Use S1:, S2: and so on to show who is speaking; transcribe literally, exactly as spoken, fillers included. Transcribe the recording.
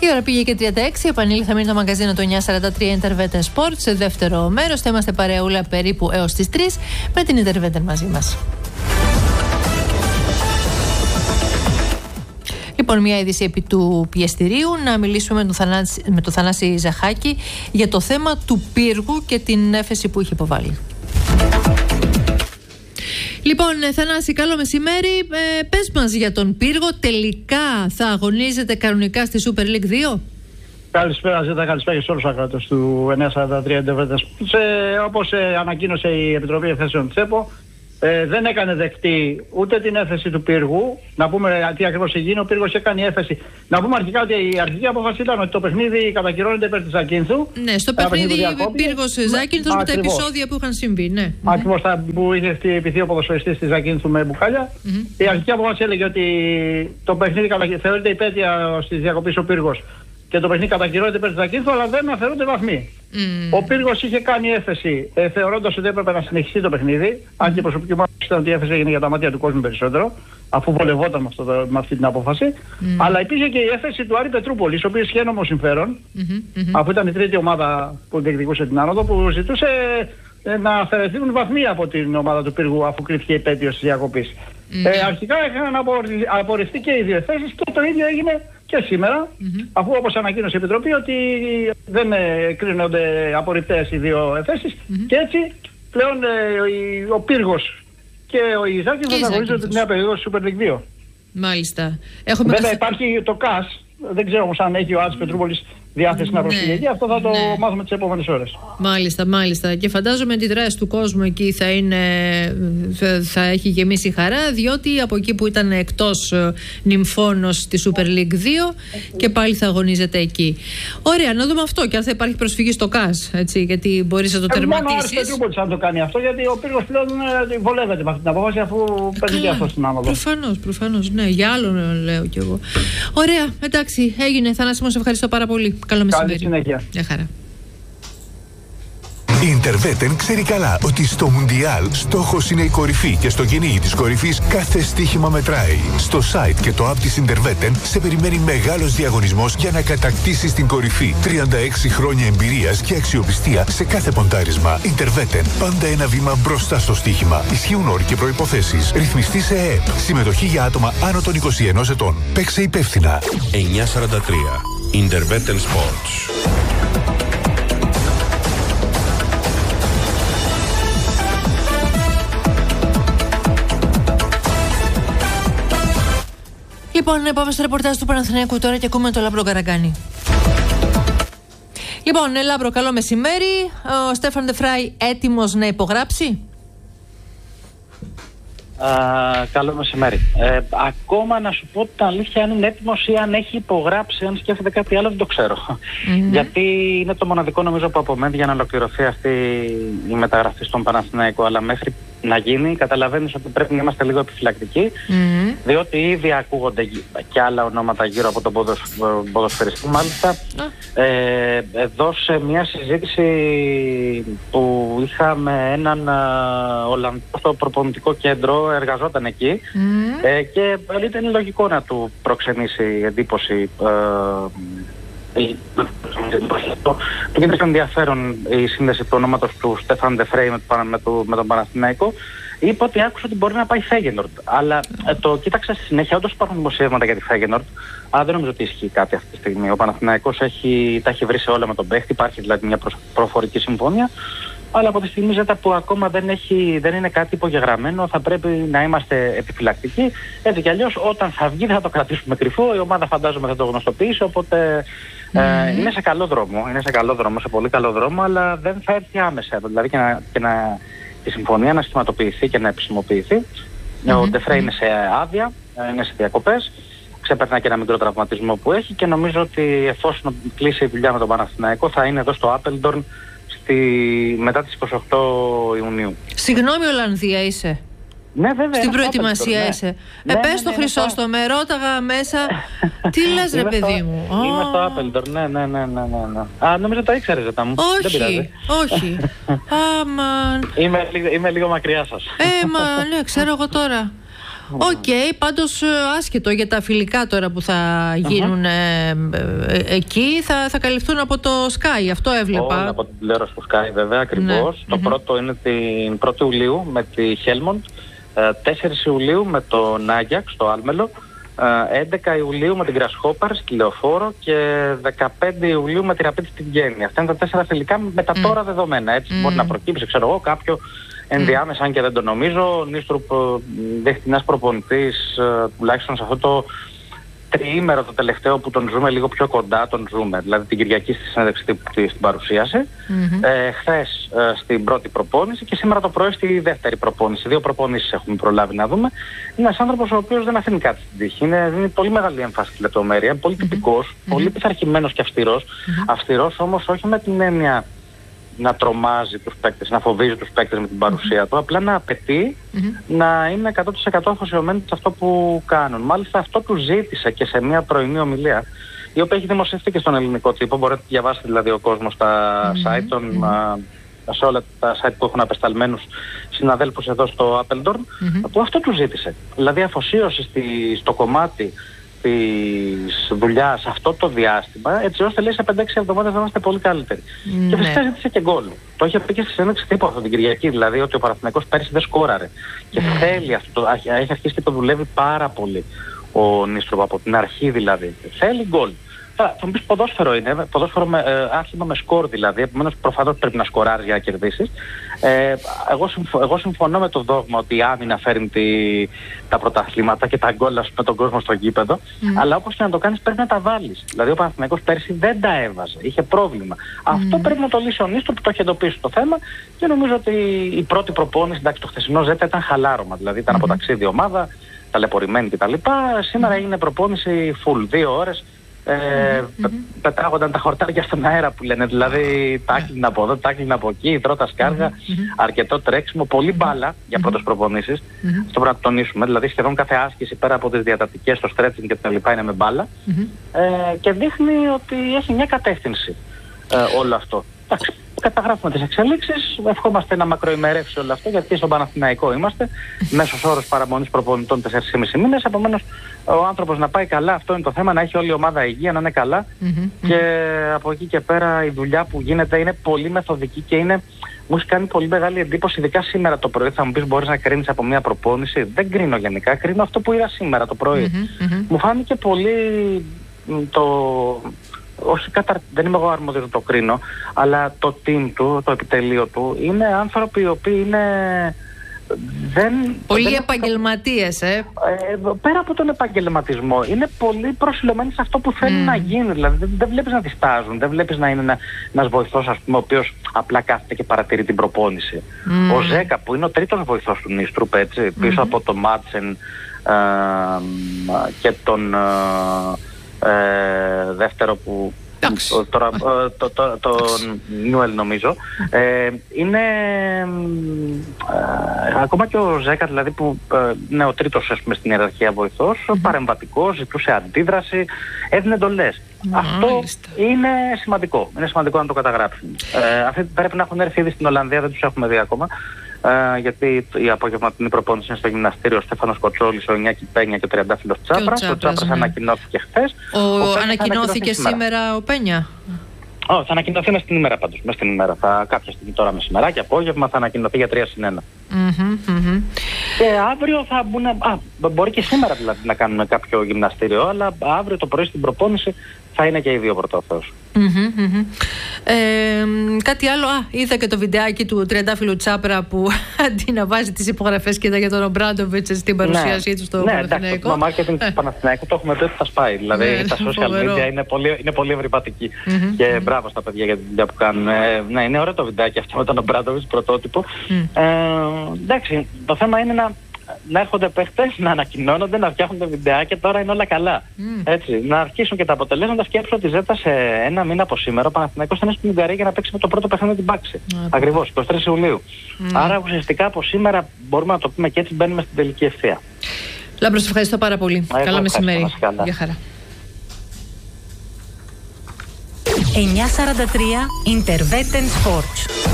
S1: Η ώρα πήγε και τριάντα έξι. Επανήλθαμε το μαγκαζίνο του εννιά σαράντα τρία Intervetten Sport σε δεύτερο μέρος. Θα είμαστε παρεούλα περίπου έως τις τρεις με την Intervetten μαζί μας. Λοιπόν, μια είδηση επί του πιεστηρίου. Να μιλήσουμε με τον Θανάση, με τον Θανάση Ζαχάκη για το θέμα του πύργου και την έφεση που είχε υποβάλει. Λοιπόν, Θανάση, καλό μεσημέρι. Ε, πες μας για τον πύργο. Τελικά θα αγωνίζεται κανονικά στη Super League δύο?
S2: Καλησπέρα, Ζέτα, καλησπέρα και σε όλους τους ακροατές του εννιά σαράντα τρία Intervetten. Όπως ε, ανακοίνωσε η Επιτροπή Εφέσεων ΤΣΕΠΟ, ε, δεν έκανε δεκτή ούτε την έφεση του πύργου. Να πούμε τι ακριβώς έγινε. Ο πύργος έκανε έφεση. Να πούμε αρχικά ότι η αρχική απόφαση ήταν ότι το παιχνίδι κατακυρώνεται υπέρ της Ζακίνθου.
S1: Ναι, στο παιχνίδι πύργος Ζάκυνθος με τα επεισόδια που είχαν συμβεί. Ναι.
S2: Ακριβώς, που είχε χτυπηθεί ο ποδοσφαιριστής της Ζακίνθου με μπουκάλια. Mm-hmm. Η αρχική απόφαση έλεγε ότι το παιχνίδι θεωρείται υπέτεια στις διακοπές ο πύργος και το παιχνίδι κατακυρώνεται υπέρ της Ζακίνθου, αλλά δεν αφαιρούνται βαθμοί. Mm. Ο πύργος είχε κάνει έφεση ε, θεωρώντας ότι έπρεπε να συνεχιστεί το παιχνίδι. Mm. Αν και η προσωπική μου άποψη ήταν ότι η έφεση έγινε για τα μάτια του κόσμου περισσότερο, αφού βολευόταν με, αυτό, με αυτή την απόφαση. Mm. Αλλά υπήρχε και η έφεση του Άρη Πετρούπολης, ο οποίος είχε ένομο συμφέρον, mm-hmm. Mm-hmm. αφού ήταν η τρίτη ομάδα που διεκδικούσε την άνοδο, που ζητούσε ε, να αφαιρεθούν βαθμοί από την ομάδα του πύργου, αφού κρίθηκε υπέτειος της διακοπής. Mm. Ε, αρχικά είχαν απορριφθεί και οι δύο θέσεις και το ίδιο έγινε και σήμερα, mm-hmm. αφού όπως ανακοίνωσε η Επιτροπή ότι δεν ε, κρίνονται απορριπτές οι δύο θέσεις mm-hmm. και έτσι πλέον ε, ο πύργος και ο Ιζάκης θα αγωνίζονται τη νέα περίοδο Super League δύο.
S1: Μάλιστα.
S2: Έχουμε Βέβαια καθ... υπάρχει το ΚΑΣ, δεν ξέρω όμως αν έχει ο Άρης Πετρούπολης διάθεση να προσφύγει εκεί, αυτό θα το ναι. μάθουμε τις επόμενες ώρες.
S1: Μάλιστα, μάλιστα. Και φαντάζομαι ότι η δράση του κόσμου εκεί θα, είναι, θα έχει γεμίσει χαρά, διότι από εκεί που ήταν εκτός νυμφώνος στη Super League δύο και πάλι θα αγωνίζεται εκεί. Ωραία, να δούμε αυτό και αν θα υπάρχει προσφυγή στο ΚΑΣ, έτσι, γιατί μπορείς να το ε, τερματίσεις.
S2: Μόνο ο Άρης Πετρούπολης αν το κάνει αυτό, γιατί ο πύργος πλέον βολεύεται με αυτή την απόφαση, αφού παίρνει και αυτό στην άνοδο.
S1: Προφανώς, προφανώς, ναι, για άλλον λέω κι εγώ. Ωραία, εντάξει, έγινε. Θανάση μου, σε ευχαριστώ πάρα πολύ. Καλό μεσημέρι.
S2: Καλή συνέχεια.
S1: Γεια χαρά.
S3: Η Intervetten ξέρει καλά ότι στο Μουντιάλ στόχος είναι η κορυφή και στο κυνήγι της κορυφής κάθε στοίχημα μετράει. Στο site και το app της Intervetten σε περιμένει μεγάλος διαγωνισμός για να κατακτήσεις την κορυφή. τριάντα έξι χρόνια εμπειρίας και αξιοπιστία σε κάθε ποντάρισμα. Intervetten, πάντα ένα βήμα μπροστά στο στοίχημα. Ισχύουν όροι και προϋποθέσεις. Ρυθμιστή σε ΕΕΠ. Συμμετοχή για άτομα άνω των είκοσι ενός ετών. Παίξε υπεύθυνα.
S4: εννιά σαράντα τρία Intervetten Sports.
S1: Λοιπόν, πάμε στο ρεπορτάζ του Παναθηναϊκού τώρα και ακούμε τον Λάμπρο Καραγκάνη. Λοιπόν, Λάμπρο, καλό μεσημέρι. Ο Στέφαν Ντε Φράι έτοιμος να υπογράψει?
S5: Uh, καλό μεσημέρι. Ε, ακόμα να σου πω την αλήθεια, αν είναι έτοιμος ή αν έχει υπογράψει, αν σκέφτεται κάτι άλλο, δεν το ξέρω. Mm-hmm. Γιατί είναι το μοναδικό νομίζω που απομένει για να ολοκληρωθεί αυτή η μεταγραφή στον Παναθηναϊκό. Αλλά μέχρι να γίνει, καταλαβαίνεις ότι πρέπει να είμαστε λίγο επιφυλακτικοί, mm-hmm. διότι ήδη ακούγονται και άλλα ονόματα γύρω από τον ποδοσ... ποδοσφαιριστή. Μάλιστα, mm. ε, εδώ σε μια συζήτηση που είχαμε έναν Ολλανδό στο προπονητικό κέντρο, εργαζόταν εκεί mm. ε, και ήταν λογικό να του προξενήσει εντύπωση. Ε, Του γίνεται ενδιαφέρον η σύνδεση του ονόματος του Στέφαν Ντε Φράι με, με, με τον Παναθηναϊκό. Είπε ότι άκουσε ότι μπορεί να πάει Φέγενορντ. Αλλά ε, το κοίταξα στη συνέχεια, όντως υπάρχουν δημοσιεύματα για τη Φέγενορντ. Αλλά δεν νομίζω ότι ισχύει κάτι αυτή τη στιγμή. Ο Παναθηναϊκός έχει, τα έχει βρει σε όλα με τον παίχτη. Υπάρχει δηλαδή μια προφορική συμφωνία. Αλλά από τη στιγμή ζέτα που ακόμα δεν, έχει, δεν είναι κάτι υπογεγραμμένο, θα πρέπει να είμαστε επιφυλακτικοί. Έτσι κι αλλιώς, όταν θα βγει, θα το κρατήσουμε κρυφό. Η ομάδα φαντάζομαι θα το γνωστοποιήσει. Οπότε mm-hmm. ε, είναι σε καλό δρόμο. Είναι σε καλό δρόμο, σε πολύ καλό δρόμο, αλλά δεν θα έρθει άμεσα. Δηλαδή και να, και να, η συμφωνία να σχηματοποιηθεί και να επισημοποιηθεί. Mm-hmm. Ο Ντε Φράι είναι σε άδεια, είναι σε διακοπές. Ξεπερνά και ένα μικρό τραυματισμό που έχει και νομίζω ότι εφόσον κλείσει η δουλειά με τον Παναθηναϊκό, θα είναι εδώ στο Άπελντορν μετά τις είκοσι οκτώ Ιουνίου.
S1: Συγγνώμη, Ολλανδία είσαι?
S5: Ναι, βέβαια.
S1: Στην προετοιμασία
S5: ναι.
S1: είσαι.
S5: Ναι,
S1: ε,
S5: ναι,
S1: πες
S5: ναι,
S1: το
S5: ναι,
S1: Χρυσόστο, με ρώταγα μέσα. Τι λες ρε παιδί μου?
S5: Είμαι στο Άπελντορν, ναι, ναι, ναι, ναι, ναι. Α, νομίζω το ήξερες, ζετά μου.
S1: Όχι, όχι. Αμαν.
S5: Είμαι, είμαι λίγο μακριά σας.
S1: Ε, μα, ναι, ξέρω εγώ τώρα. Οκ, okay, πάντως άσχετο για τα φιλικά τώρα που θα γίνουν uh-huh. ε, ε, εκεί, θα, θα καλυφθούν από το Sky, αυτό έβλεπα.
S5: Όλα από την τηλεόραση του Sky βέβαια, ακριβώς. Ναι. Το uh-huh. πρώτο είναι την πρώτη Ιουλίου με τη Helmond, τέσσερις Ιουλίου με το Νάγιαξ στο Άλμελο, έντεκα Ιουλίου με την Grasshopper στη Λεωφόρο και δεκαπέντε Ιουλίου με τη Rapid στην Γέννη. Αυτά είναι τα τέσσερα φιλικά με τα τώρα mm. δεδομένα. Έτσι mm. μπορεί να προκύψει, ξέρω εγώ, κάποιο ενδιάμεσα, mm. αν και δεν το νομίζω. Ο Νίστρουπ δεχτηνάς προπονητής, τουλάχιστον σε αυτό το τριήμερο το τελευταίο που τον ζούμε λίγο πιο κοντά, τον ζούμε. Δηλαδή την Κυριακή στη συνέντευξη στην παρουσίαση, mm-hmm. ε, χθες ε, στην πρώτη προπόνηση και σήμερα το πρωί στη δεύτερη προπόνηση. Δύο προπονήσεις έχουμε προλάβει να δούμε. Είναι ένας άνθρωπος ο οποίος δεν αφήνει κάτι στην τύχη. Είναι, δίνει πολύ μεγάλη έμφαση στη λεπτομέρεια, πολύ mm-hmm. τυπικός, mm-hmm. πολύ πειθαρχημένος και αυστηρός. Mm-hmm. Αυστηρός όμως όχι με την έννοια να τρομάζει τους παίκτες, να φοβίζει τους παίκτες με την παρουσία mm-hmm. του, απλά να απαιτεί mm-hmm. να είναι εκατό τοις εκατό αφοσιωμένοι σε αυτό που κάνουν. Μάλιστα αυτό του ζήτησε και σε μια πρωινή ομιλία, η οποία έχει δημοσιευτεί και στον ελληνικό τύπο, μπορείτε να διαβάσετε δηλαδή ο κόσμος στα mm-hmm. site των, mm-hmm. σε όλα τα site που έχουν απεσταλμένους συναδέλφους εδώ στο Appledorn, mm-hmm. που αυτό του ζήτησε. Δηλαδή αφοσίωση στη, στο κομμάτι της δουλειάς αυτό το διάστημα, έτσι ώστε λέει σε πέντε έξι εβδομάδες θα είμαστε πολύ καλύτεροι. Mm, και φυσικά ζήτησε και γκολ. Το είχε πει και στη συνέντευξη τύπου αυτό την Κυριακή, δηλαδή ότι ο Παναθηναϊκός πέρυσι δεν σκόραρε. Και mm. θέλει αυτό, έχει αρχίσει και το δουλεύει πάρα πολύ ο Νίστρουπ από την αρχή δηλαδή. Θέλει γκολ. Θα μου πεις ποδόσφαιρο είναι, ποδόσφαιρο με, ε, άθλημα με σκορ δηλαδή, επομένως προφανώς πρέπει να σκοράρεις για να κερδίσεις. Ε, εγώ, συμφω, εγώ συμφωνώ με το δόγμα ότι η άμυνα φέρνει τη, τα πρωταθλήματα και τα γκολ με τον κόσμο στο γήπεδο, mm. αλλά όπως και να το κάνεις πρέπει να τα βάλεις. Δηλαδή ο Παναθηναϊκός πέρσι δεν τα έβαζε, είχε πρόβλημα. Mm. Αυτό πρέπει να το λύσει ο Νίστρουπ που το έχει εντοπίσει το θέμα και νομίζω ότι η πρώτη προπόνηση, εντάξει το χθεσινό Ζέτα ήταν χαλάρωμα, δηλαδή ήταν mm. από ταξίδι ομάδα, ταλαιπωρημένη κτλ. Σήμερα mm. έγινε προπόνηση full, δύο ώρες. Ε, mm-hmm. πετάγονταν τα χορτάρια στον αέρα που λένε, δηλαδή τάκλινα από εδώ, τάκλινα από εκεί, τρώτα σκάργα, mm-hmm. αρκετό τρέξιμο, πολύ μπάλα για πρώτες προπονήσεις. Mm-hmm. Αυτό πρέπει να το τονίσουμε, δηλαδή σχεδόν κάθε άσκηση πέρα από τις διατατικές, το stretching και τα λοιπά είναι με μπάλα, mm-hmm. ε, και δείχνει ότι έχει μια κατεύθυνση ε, όλο αυτό. Εντάξει, καταγράφουμε τις εξελίξεις, ευχόμαστε να μακροημερεύσει όλο αυτό γιατί στον Παναθηναϊκό είμαστε, μέσος όρος παραμονής προπονητών τέσσερις και μισό μήνες, επομένως ο άνθρωπος να πάει καλά, αυτό είναι το θέμα, να έχει όλη η ομάδα υγεία, να είναι καλά mm-hmm. και από εκεί και πέρα η δουλειά που γίνεται είναι πολύ μεθοδική και είναι, μου έχει κάνει πολύ μεγάλη εντύπωση, ειδικά σήμερα το πρωί. Θα μου πεις μπορείς να κρίνεις από μια προπόνηση, δεν κρίνω γενικά, κρίνω αυτό που είδα σήμερα το πρωί. Mm-hmm. Μου φάνηκε πολύ το... όχι κατα... δεν είμαι εγώ αρμόδιος να το κρίνω, αλλά το team του, το επιτελείο του, είναι άνθρωποι οι οποίοι είναι... Δεν,
S1: πολύ
S5: δεν
S1: επαγγελματίες, ε.
S5: ε. Πέρα από τον επαγγελματισμό, είναι πολύ προσιλωμένοι σε αυτό που θέλουν mm. να γίνει. Δηλαδή δεν, δεν βλέπεις να διστάζουν, δεν βλέπεις να είναι ένα, ένας βοηθός, ας πούμε, ο οποίος απλά κάθεται και παρατηρεί την προπόνηση. Mm. Ο Ζέκα, που είναι ο τρίτος βοηθός του Νίστρουπ, έτσι, mm-hmm. πίσω από τον Μάτσεν ε, και τον ε, ε, δεύτερο που... Το, τώρα, το, το, το Νιουέλ νομίζω ε, είναι ε, ακόμα και ο Ζέκα δηλαδή που ε, είναι ο τρίτος ας πούμε, στην ιεραρχία βοηθός, mm-hmm. παρεμβατικός, ζητούσε αντίδραση, έδινε εντολές. Mm-hmm. Αυτό είναι σημαντικό, είναι σημαντικό να το καταγράψουμε. Ε, αυτοί πρέπει να έχουν έρθει ήδη στην Ολλανδία, δεν τους έχουμε δει ακόμα. Uh, γιατί η απογευματινή προπόνηση είναι στο γυμναστήριο, ο Στέφανος Κοτσόλης, ο Ινιάκη Πένια και ο Τριαντάφυλλος Τσάπρας. Ο Τσάπρας ναι. ανακοινώθηκε χθες.
S1: Ο, ο ανακοινώθηκε σήμερα. σήμερα ο Πένια.
S5: Oh, θα ανακοινωθεί μες την ημέρα πάντως. Μες την ημέρα. Θα, κάποια στιγμή τώρα μεσημερά και απόγευμα θα ανακοινωθεί για τρία συν ένα. Mm-hmm, mm-hmm. Και αύριο θα μπουν. Α, μπορεί και σήμερα δηλαδή να κάνουμε κάποιο γυμναστήριο, αλλά αύριο το πρωί στην προπόνηση θα είναι και οι δύο πρωτόθεος.
S1: Mm-hmm, mm-hmm. ε, κάτι άλλο, α, είδα και το βιντεάκι του Τριαντάφυλλου Τσάπρα που αντί να βάζει τις υπογραφές και για τον Ομπράντοβιτς στην παρουσίασή ναι, του στο ναι, Παναθηναϊκό. Ναι, εντάξει, το marketing του Παναθηναϊκού το έχουμε πει ότι θα σπάει. Δηλαδή ναι, τα social media είναι πολύ, είναι πολύ ευρυπατική. Mm-hmm, και mm-hmm. μπράβο στα παιδιά για τη δουλειά που κάνουν. Ε, ναι, είναι ωραίο το βιντεάκι αυτό με τον Ομπράντοβιτς, πρωτότυπο. Mm. Ε, εντάξει, το θέμα είναι να να έρχονται παίχτες, να ανακοινώνονται, να φτιάχνονται βιντεάκια, τώρα είναι όλα καλά. Mm. Έτσι, να αρχίσουν και τα αποτελέσματα. Σκέψω ότι Ζέτα σε ένα μήνα από σήμερα ο Παναθηναϊκός θα είναι στην Ουγγαρία για να παίξει με το πρώτο παιχνίδι την Πάξη. Mm. Ακριβώς, εικοστή τρίτη Ιουλίου. Mm. Άρα ουσιαστικά από σήμερα μπορούμε να το πούμε και έτσι μπαίνουμε στην τελική ευθεία. Λάμπρο, σε ευχαριστώ πάρα πολύ.
S5: Α,
S1: Καλό μεσημέρι. Γεια χαρά.
S6: εννιά σαράντα τρία Interveten Sports.